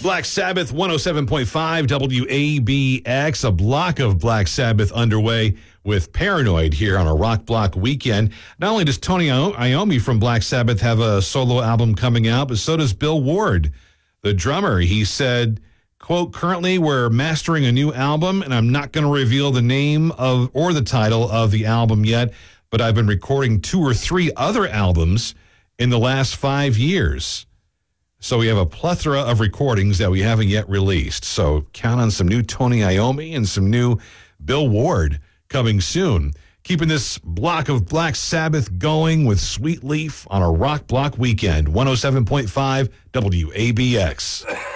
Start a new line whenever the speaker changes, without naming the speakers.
Black Sabbath 107.5 WABX, a block of Black Sabbath underway with Paranoid here on a Rock Block weekend. Not only does Tony Iommi from Black Sabbath have a solo album coming out, but so does Bill Ward, the drummer. He said, quote, currently we're mastering a new album, and I'm not going to reveal the name of or the title of the album yet, but I've been recording 2 or 3 other albums in the last 5 years. So we have a plethora of recordings that we haven't yet released. So count on some new Tony Iommi and some new Bill Ward coming soon. Keeping this block of Black Sabbath going with Sweet Leaf on a Rock Block weekend. 107.5 WABX.